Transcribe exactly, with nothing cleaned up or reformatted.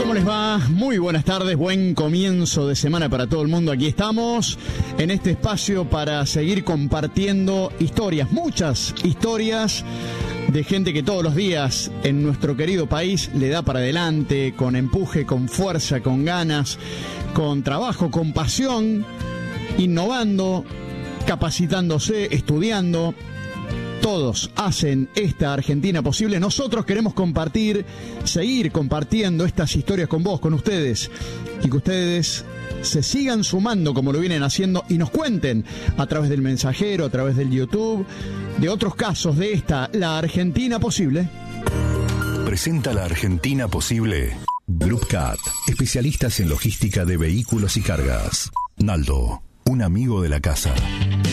¿Cómo les va? Muy buenas tardes, buen comienzo de semana para todo el mundo. Aquí estamos en este espacio para seguir compartiendo historias, muchas historias de gente que todos los días en nuestro querido país le da para adelante, con empuje, con fuerza, con ganas, con trabajo, con pasión, innovando, capacitándose, estudiando. Todos hacen esta Argentina posible. Nosotros queremos compartir, seguir compartiendo estas historias con vos, con ustedes, y que ustedes se sigan sumando como lo vienen haciendo y nos cuenten a través del mensajero, a través del YouTube, de otros casos de esta, la Argentina posible. Presenta la Argentina posible. Group Cat, especialistas en logística de vehículos y cargas. Naldo, un amigo de la casa.